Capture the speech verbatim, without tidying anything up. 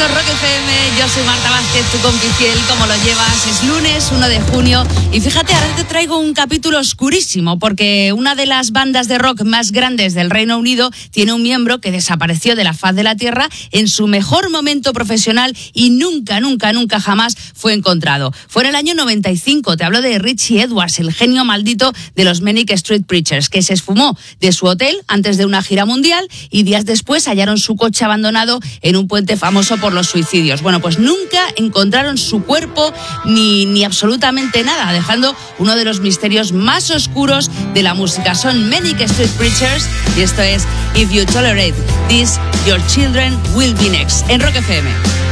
con Rock F M. Yo soy Marta Vázquez, tu compi fiel. ¿Cómo lo llevas? Es lunes, uno de junio. Y fíjate, ahora te traigo un capítulo oscurísimo, porque una de las bandas de rock más grandes del Reino Unido tiene un miembro que desapareció de la faz de la tierra en su mejor momento profesional y nunca, nunca, nunca jamás fue encontrado. Fue en el año noventa y cinco. Te hablo de Richie Edwards, el genio maldito de los Manic Street Preachers, que se esfumó de su hotel antes de una gira mundial y días después hallaron su coche abandonado en un puente famoso por los suicidios. Bueno, pues nunca encontraron su cuerpo ni, ni absolutamente nada, dejando uno de los misterios más oscuros de la música. Son Manic Street Preachers y esto es If You Tolerate This, Your Children Will Be Next, en Rock F M.